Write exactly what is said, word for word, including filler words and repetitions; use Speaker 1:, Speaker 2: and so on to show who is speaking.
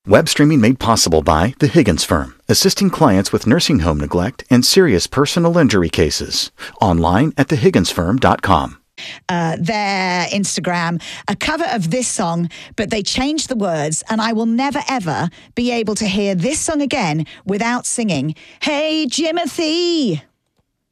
Speaker 1: Web streaming made possible by The Higgins Firm, assisting clients with nursing home neglect and serious personal injury cases. Online at the higgins firm dot com.
Speaker 2: Uh, their Instagram, a cover of this song, but they changed the words, and I will never ever be able to hear this song again without singing, "Hey Jimothy."